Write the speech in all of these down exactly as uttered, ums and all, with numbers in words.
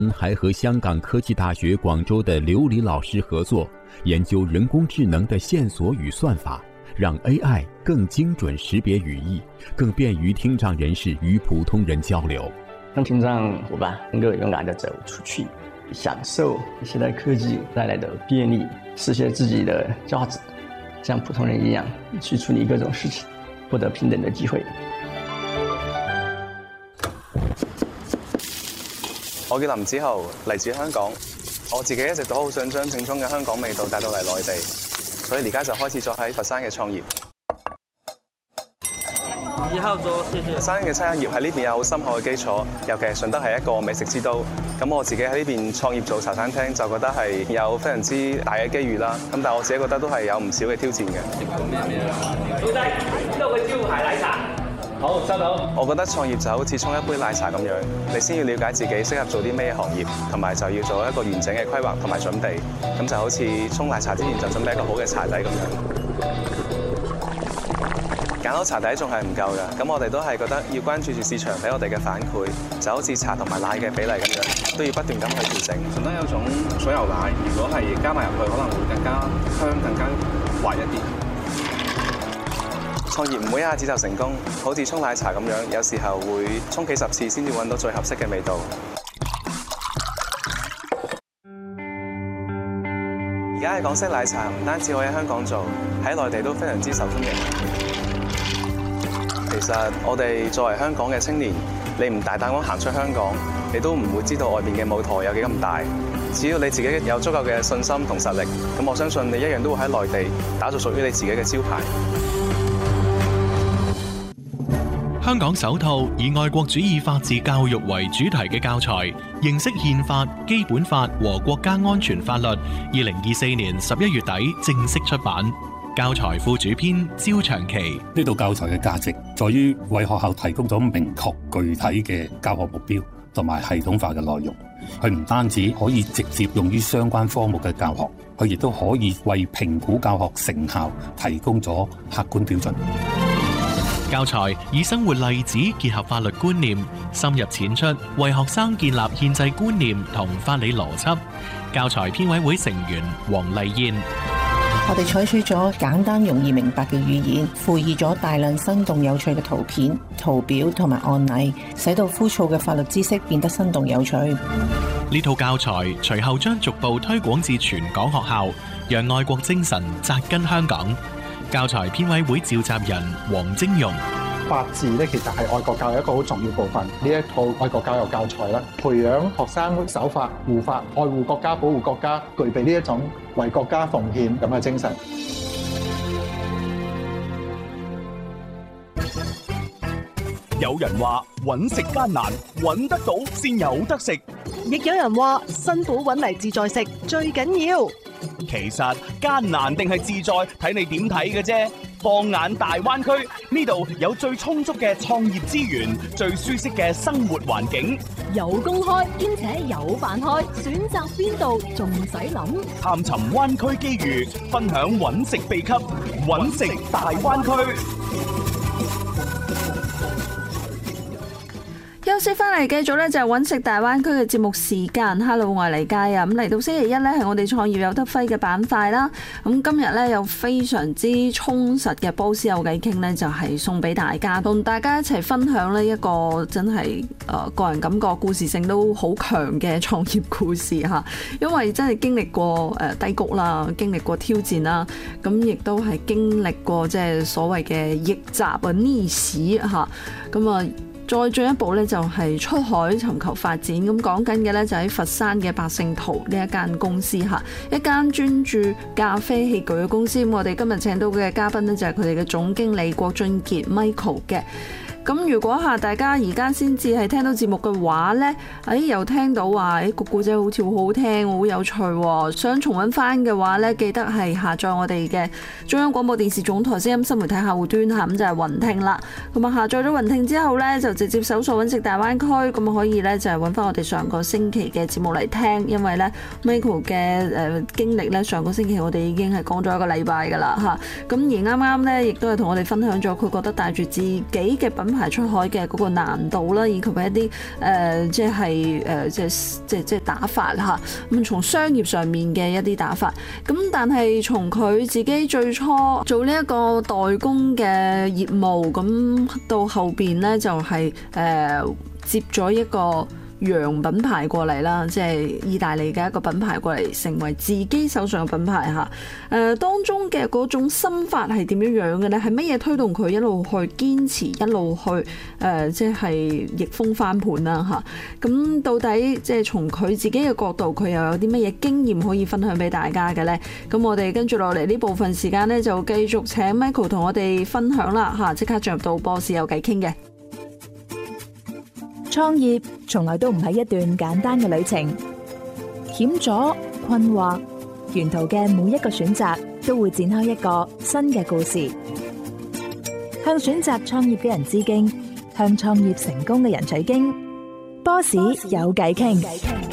还和香港科技大学广州的刘黎老师合作，研究人工智能的线索与算法，让 A I 更精准识别语义，更便于听障人士与普通人交流。 让听障伙伴能够勇敢地走出去，享受现代科技带来的便利，实现自己的价值，像普通人一样去处理各种事情，获得平等的機會。 我叫林子豪，嚟自香港。我自己一直都好想將正宗嘅香港味道帶到嚟內地，所以而家就開始咗喺佛山嘅創業。 一號桌，謝謝。 佛山嘅餐飲業喺呢邊有好深厚嘅基礎，尤其係順德係一個美食之都。咁我自己喺呢邊創業做茶餐廳，就覺得係有非常之大嘅機遇啦。咁但係我自己覺得都係有唔少嘅挑戰嘅。 老細，呢度嘅招牌奶茶。好，收到。 我覺得創業就好似沖一杯奶茶咁樣，你先要了解自己適合做啲咩行業，同埋就要做一個完整嘅規劃同埋準備。咁就好似沖奶茶之前就準備一個好嘅茶底咁樣。揀好茶底仲係唔夠㗎，咁我哋都係覺得要關注住市場俾我哋嘅反饋，就好似茶同埋奶嘅比例咁樣，都要不斷咁去調整。順德有種水牛奶，如果係加埋入去，可能會更加香、更加滑一啲。創業唔會一下子就成功，好似沖奶茶咁樣，有時候會沖幾十次先至揾到最合適嘅味道。而家嘅港式奶茶唔單止可以喺香港做，喺內地都非常之受歡迎。其實我哋作為香港嘅青年，你唔大膽咁行出香港，你都唔會知道外邊嘅舞台有幾咁大。只要你自己有足夠嘅信心同實力，咁我相信你一樣都會喺內地打造屬於你自己嘅招牌。 香港首套以愛國主義法治教育為主題嘅教材《認識憲法、基本法和國家安全法律》，二零二四年十一月底正式出版。教材副主編焦長期， 呢套教材嘅價值在於為學校提供咗明確具體嘅教學目標同埋系統化嘅內容。佢唔單止可以直接用於相關科目嘅教學，佢亦都可以為評估教學成效提供咗客觀標準。 教材以生活例子結合法律觀念，深入淺出，為學生建立憲制觀念同法理邏輯。教材編委會成員黃麗燕， 我哋採取咗簡單容易明白嘅語言，附以咗大量生動有趣嘅圖片、圖表同埋案例，使到枯燥嘅法律知識變得生動有趣。 呢套教材隨後將逐步推廣至全港學校，讓愛國精神扎根香港。教材編委會召集人黃晶容， 法治咧其實係愛國教育一個好重要部分。呢一套愛國教育教材咧，培養學生守法、護法、愛護國家、保護國家，具備呢一種為國家奉獻咁嘅精神。 有人話揾食艱難，揾得到先有得食； 亦有人話辛苦揾嚟自在食最緊要。 其實艱難定係自在，睇你點睇嘅啫。放眼大灣區，呢度有最充足嘅創業資源，最舒適嘅生活環境， 有公開兼且有飯開，選擇邊度仲唔使諗。 探尋灣區機遇，分享揾食秘笈，揾食大灣區。 休息翻嚟，繼續咧就係揾食大灣區嘅節目時間。Hello， 我係黎佳啊。咁嚟到星期一咧，係我哋創業有得揮嘅板塊啦。咁今日咧有非常之充實嘅波斯有偈傾咧，就係送俾大家，同大家一齊分享呢一個真係誒個人感覺故事性都好強嘅創業故事嚇。因為真係經歷過誒低谷啦，經歷過挑戰啦，咁亦都係經歷過即係所謂嘅逆襲啊逆市嚇。咁啊〜再進一步咧，就係出海尋求發展。咁講緊嘅咧，就喺佛山嘅百勝圖呢一間公司嚇，一間專注咖啡器具嘅公司。咁我哋今日請到嘅嘉賓呢，就係佢哋嘅總經理郭俊傑 Michael 嘅。咁如果嚇大家而家先至係聽到節目嘅話呢，誒又聽到話誒個故仔好似好好聽，好有趣喎。想重溫翻嘅話呢，記得係下載我哋嘅中央廣播電視總台聲音新媒體客戶端嚇，咁就係雲聽啦。咁啊下載咗雲聽之後呢，就直接搜索揾食大灣區，咁可以呢，就係揾翻我哋上個星期嘅節目嚟聽，因為呢 Michael 嘅誒經歷呢，上個星期我哋已經係講咗一個禮拜㗎啦嚇。咁而啱啱呢，亦都係同我哋分享咗佢覺得帶住自己嘅品品牌出海嘅嗰個難度啦，以及係一啲誒、呃、即係誒、呃、即係即係即係打法嚇。咁從商業上面嘅一啲打法，咁但係從佢自己最初做呢一個代工嘅業務，咁到後邊咧就係、是、誒、呃、接咗一個洋品牌過嚟啦，即係意大利嘅一個品牌過嚟，成為自己手上嘅品牌嚇。誒、呃、當中嘅嗰種心法係點樣樣嘅咧？係乜嘢推動佢一路去堅持，一路去誒、呃、即係逆風翻盤啦嚇？咁到底即係從佢自己嘅角度，佢又有啲乜嘢經驗可以分享俾大家嘅咧？咁我哋跟住落嚟呢部分時間咧，就繼續請 Michael 同我哋分享啦嚇！即刻進入到波士有偈傾嘅。 創業從來都唔係一段簡單嘅旅程，險阻、困惑，沿途嘅每一個選擇都會展開一個新嘅故事。向選擇創業嘅人致敬，向創業成功嘅人取經。波士有偈傾。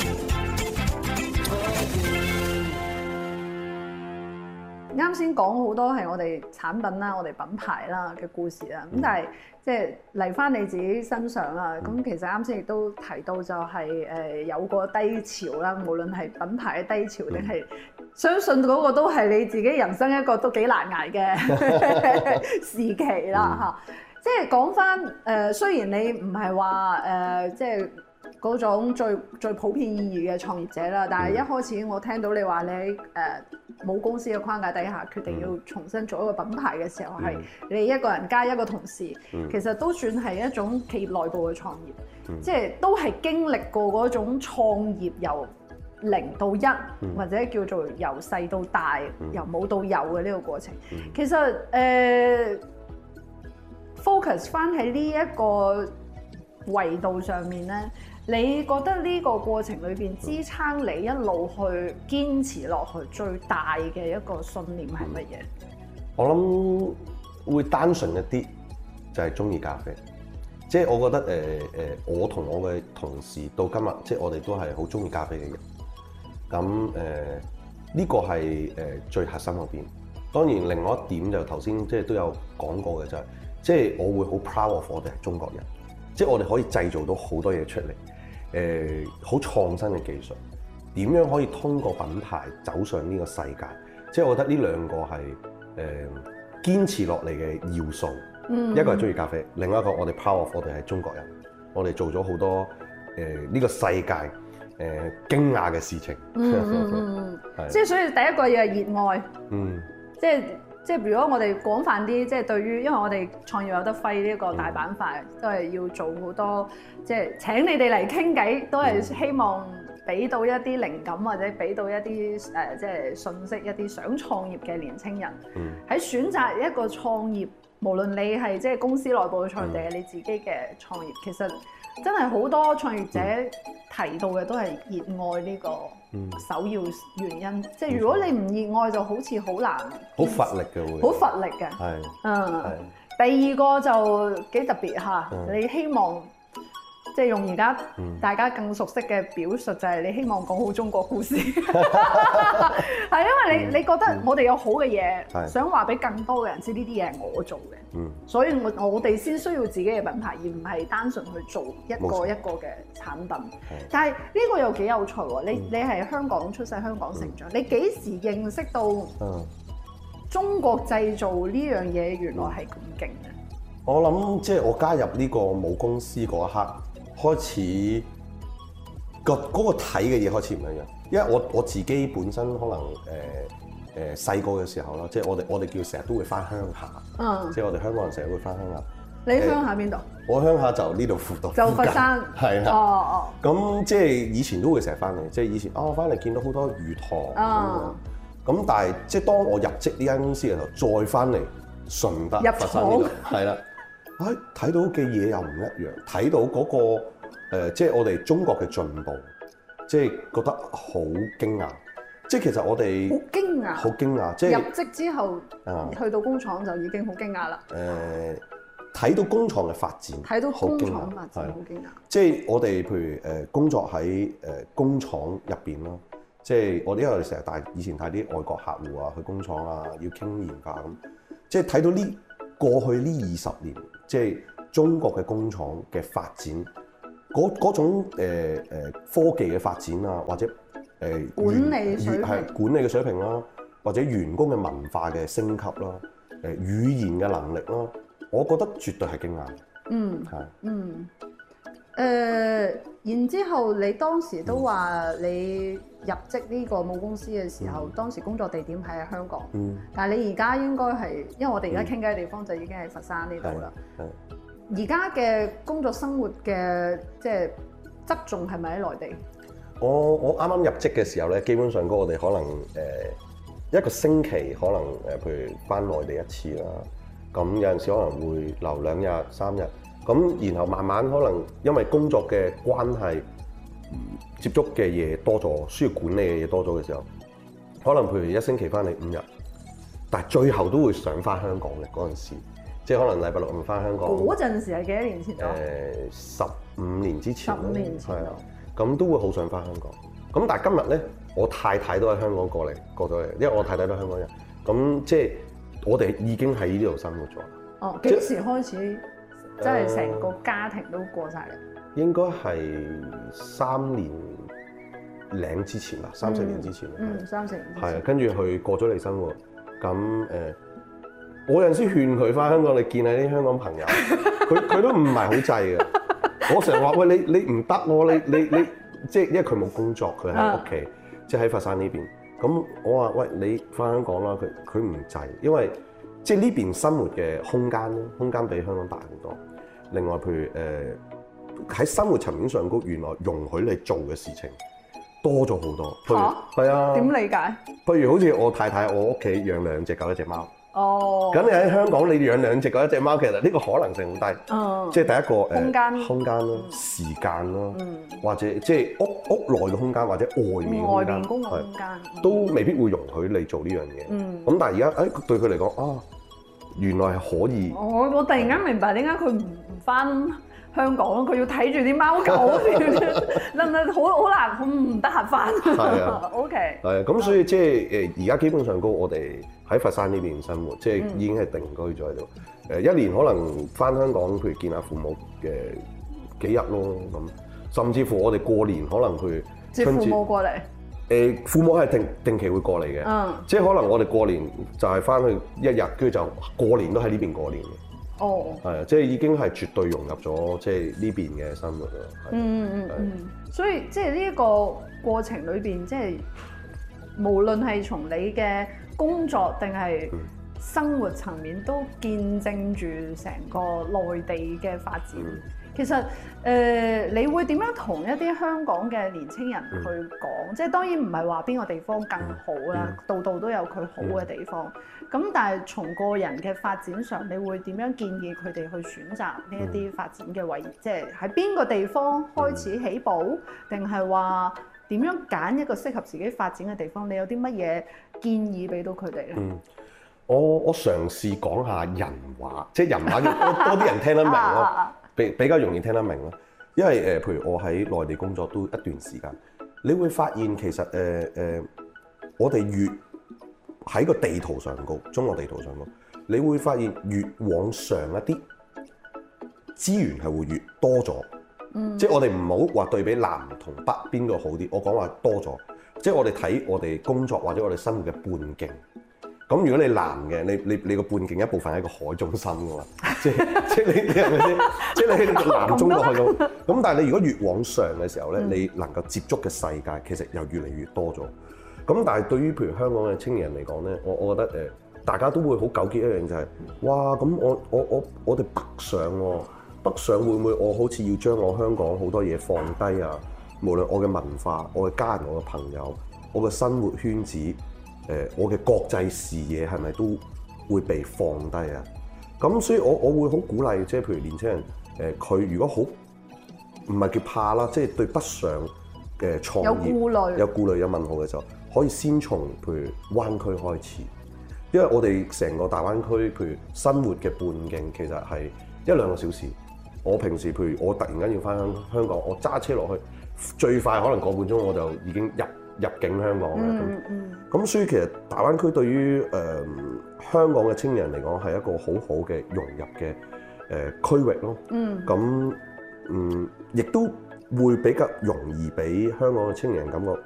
啱先講好多係我哋產品啦、我哋品牌啦嘅故事啦，咁但係即係嚟翻你自己身上啦。咁其實啱先亦都提到就係誒有個低潮啦，無論係品牌嘅低潮定係相信嗰個都係你自己人生一個都幾難捱嘅時期啦嚇。即係講翻誒，雖然你唔係話誒即係嗰種最最普遍意義嘅創業者啦，但係一開始我聽到你話你喺誒冇公司嘅框架底下決定要重新做一個品牌嘅時候，係、嗯、你一個人加一個同事，嗯、其實都算係一種企業內部嘅創業，嗯、即係都係經歷過嗰種創業由零到一，嗯、或者叫做由細到大，嗯、由冇到有嘅呢個過程。嗯、其實誒、呃、focus 翻喺呢一個維度上面咧。你覺得呢個過程裏邊支撐你一路去堅持落去最大嘅一個信念係乜嘢？ 我諗會單純一啲，就係中意咖啡。即係我覺得誒誒、呃，我同我嘅同事到今日，即係我哋都係好中意咖啡嘅人。咁誒呢個係誒最核心嗰邊。當然，另外一點就頭先即係都有講過嘅就係、是，即係我會好 proud of 我哋係中國人，即係我哋可以製造到好多嘢出嚟。誒好、呃、創新嘅技術，點樣可以通過品牌走上呢個世界？即係我覺得呢兩個係誒、呃、堅持落嚟嘅要素。嗯、一個係中意咖啡，另外一個我哋 proud of 我哋係中國人，我哋做咗好多誒呢、呃這個世界誒、呃、驚訝嘅事情。嗯嗯嗯，是即係所以第一個嘢係熱愛。嗯，即係。即係如果我哋廣泛啲，即係對於，因為我哋創業有得揮呢個大板塊，嗯、都係要做好多，即係請你哋嚟傾偈，都係希望俾到一啲靈感或者俾到一啲誒、呃、即係信息，一啲想創業嘅年輕人喺、嗯、選擇一個創業，無論你係即係公司內部嘅創業定係你自己嘅創業，其實真係好多創業者提到嘅都係熱愛呢個首要原因。嗯、即係如果你唔熱愛，就好似好難， 好乏力嘅會， 好乏力嘅。係，嗯。係。第二個就幾特別嚇，嗯、你希望即係用而家大家更熟悉嘅表述，就係你希望講好中國故事。係因為你你覺得我哋有好嘅嘢，嗯、想話俾更多嘅人知，呢啲嘢係我做嘅。嗯，所以我我哋先需要自己嘅品牌，而唔係單純去做一個一個嘅產品。錯但係呢個又幾有趣喎！你你係香港出世、香港成長，嗯、你幾時認識到中國製造呢樣嘢原來係咁勁嘅？ 我諗即係我加入呢個母公司嗰一刻，開始個嗰個睇嘅嘢開始唔一樣。因為我我自己本身可能誒。呃誒細個嘅時候啦，即係我哋我哋叫成日都會翻鄉下，嗯、即係我哋香港人成日會翻鄉下。 你鄉下邊度？我鄉下就呢度輔導， 就佛山， 係啊。 哦哦。 咁即係以前都會成日翻嚟，即係以前啊，我翻嚟見到好多魚塘咁。咁但係即係當我入職呢間公司嘅時候，再翻嚟順德佛山呢度，係啦，唉睇到嘅嘢又唔一樣，睇到嗰個誒即係我哋中國嘅進步，即係覺得好驚訝。即係其實我哋好驚訝， 好驚訝！即係入職之後，嗯、去到工廠就已經好驚訝啦。誒、 呃，睇到工廠嘅發展， 睇到工廠發展好驚訝。 即係我哋譬如誒工作喺誒工廠入邊咯，即係我哋因為成日帶以前帶啲外國客戶啊去工廠啊，要傾研發咁。即係睇到呢過去呢二十年，即係中國嘅工廠嘅發展，嗰嗰種誒、呃、科技嘅發展啊，或者誒、呃、 管理水平係管理嘅水平啦，或者員工嘅文化嘅升級啦，誒、呃、語言嘅能力啦，我覺得絕對係驚訝。 嗯， 係嗯。誒、呃，然之後你當時都話你入職呢個母公司嘅時候，嗯、當時工作地點係喺香港，嗯、但係你而家應該係，因為我哋而家傾偈嘅地方就已經係佛山呢度啦。而家嘅工作生活嘅即係側重係咪喺內地？ 我我啱啱入職嘅時候咧，基本上嗰我哋可能誒、呃、一個星期可能誒，譬如返內地一次啦，咁有陣時可能會留兩日三日。咁然後慢慢可能因為工作嘅關係，接觸嘅嘢多咗，需要管理嘅嘢多咗嘅時候，可能譬如一星期翻嚟五日，但係最後都會想翻香港嘅嗰陣時，即係可能禮拜六唔翻香港。 嗰陣時係幾多年前啊？ 誒，十五年之前。十五年前。係啊， 咁都會好想翻香港。咁但係今日咧，我太太都喺香港過嚟過咗嚟，因為我太太都係香港人。咁即係我哋已經喺呢度生活咗。 哦，幾時開始？即係成個家庭都過晒嚟， 應該係三年零之前啦，三四年之前。 嗯，三四年之前。 係啊，跟住佢過咗嚟生活，咁誒、呃，我有陣時勸佢翻香港，你見下啲香港朋友，佢佢都唔係好制嘅。我成日話喂，你你唔得喎，你你你，即係因為佢冇工作，佢喺屋企，即係喺佛山呢邊。咁我話喂，你翻香港啦，佢佢唔制，因為即係呢邊生活嘅空間咧，空間比香港大好多。另外，譬如誒喺、呃、生活層面上高，原來容許你做嘅事情多咗好多。嚇，係啊。點理解？ 譬如好似我太太，我屋企養兩隻狗一隻貓。 哦。 咁你喺香港，你養兩隻狗一隻貓，其實呢個可能性好低。 哦。 即係第一個誒空間。 空間啦，嗯、時間啦，嗯、或者即係屋屋內嘅空間，或者外面嘅空間， 外面公共空間，嗯、 都未必會容許你做呢樣嘢。嗯。咁但係而家誒對佢嚟講啊。原來係可以。 我我突然間明白點解佢唔唔翻香港咯，佢要睇住啲貓狗，真係好好難，好唔得閒翻。係啊。O K。係啊， 咁所以即係誒而家基本上高，我哋喺佛山呢邊生活，即係已經係定居咗喺度。誒、嗯、一年可能翻香港，譬如見下父母嘅幾日咯，咁甚至乎我哋過年可能去接父母過嚟。 誒父母係定定期會過嚟嘅，嗯、即係可能我哋過年就係翻去一日，跟住就過年都喺呢邊過年嘅。哦，係啊，即係已經係絕對融入咗即係呢邊嘅生活咯。 嗯嗯嗯，所以即係呢一個過程裏邊，即係無論係從你嘅工作定係生活層面，都見證住成個內地嘅發展。嗯其實誒、呃，你會點樣同一啲香港嘅年青人去講？嗯、即係當然唔係話邊個地方更好啦，度度、嗯、都有佢好嘅地方。咁、嗯、但係從個人嘅發展上，你會點樣建議佢哋去選擇呢一啲發展嘅位？嗯、即係喺邊個地方開始起步，定係話點樣揀一個適合自己發展嘅地方？你有啲乜嘢建議俾到佢哋咧？嗯， 我我嘗試講下人話，即係人話要多多啲人聽得明咯。比比較容易聽得明咯，因為誒，譬如我喺內地工作都一段時間，你會發現其實誒誒、呃呃，我哋越喺個地圖上高，中國地圖上高，你會發現越往上一啲資源係會越多咗。嗯，即係我哋唔好話對比南同北邊個好啲，我講話多咗，即係我哋睇我哋工作或者我哋生活嘅半徑。咁如果你南嘅，你你你個半徑一部分喺個海中心㗎嘛，即係即係你你係咪先？即係你南中國去到，咁但係你如果越往上嘅時候咧，嗯、你能夠接觸嘅世界其實又越嚟越多咗。咁但係對於譬如香港嘅青年人嚟講咧，我我覺得誒、呃，大家都會好糾結一樣就係、是，哇！咁我我我我哋北上喎、啊，北上會唔會我好似要將我香港好多嘢放低啊？無論我嘅文化、我嘅家人、我嘅朋友、我嘅生活圈子。誒、呃，我嘅國際視野係咪都會被放低啊？咁所以我我會好鼓勵，即係譬如年輕人，誒、呃，佢如果好唔係叫怕啦，即係對北上嘅創業有顧慮、有顧慮、有問號嘅時候，可以先從譬如灣區開始，因為我哋成個大灣區，譬如生活嘅半徑其實係一兩個小時。我平時譬如我突然間要翻香香港，我揸車落去，最快可能個半鐘我就已經入入境香港啦。咁咁、嗯嗯、所以其實大灣區對於誒、呃、香港嘅青年人嚟講係一個好好嘅融入嘅誒區域咯。嗯。咁嗯，亦都會比較容易俾香港嘅青年人感覺，